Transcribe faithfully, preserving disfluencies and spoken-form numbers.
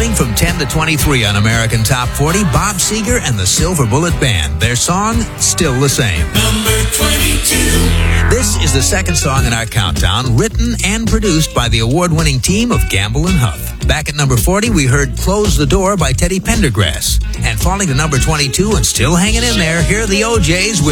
Moving from ten to twenty-three on American Top forty, Bob Seger and the Silver Bullet Band. Their song, Still the Same. Number twenty-two. This is the second song in our countdown, written and produced by the award-winning team of Gamble and Huff. Back at number forty, we heard Close the Door by Teddy Pendergrass. And falling to number twenty-two and still hanging in there, here are the O Js with